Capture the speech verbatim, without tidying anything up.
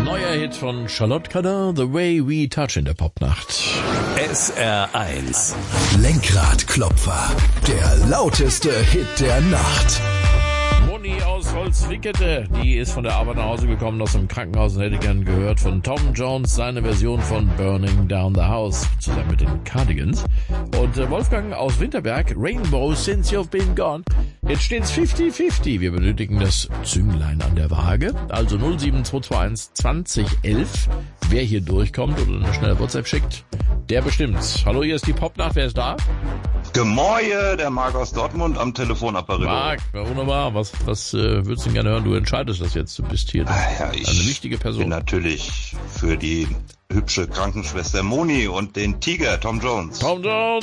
Neuer Hit von Charlotte Cardin, The Way We Touch in der Popnacht. S R eins. Lenkradklopfer, der lauteste Hit der Nacht. Moni aus Holzwickede, die ist von der Arbeit nach Hause gekommen aus dem Krankenhaus und hätte gern gehört von Tom Jones seine Version von Burning Down the House zusammen mit den Cardigans. Und äh, Wolfgang aus Winterberg, Rainbow Since You've Been Gone. Jetzt steht's fifty fifty. Wir benötigen das Zünglein an der Waage. Also null sieben zwei zwei eins zwanzig elf. Wer hier durchkommt oder eine schnelle WhatsApp schickt, der bestimmt's. Hallo, hier ist die Popnacht. Wer ist da? Gemäue, der Marc aus Dortmund am Telefonapparat. Marc, wunderbar. Was, was äh, würdest du denn gerne hören? Du entscheidest das jetzt. Du bist hier ah, ja, ich eine wichtige Person. Ich bin natürlich für die hübsche Krankenschwester Moni und den Tiger Tom Jones. Tom Jones!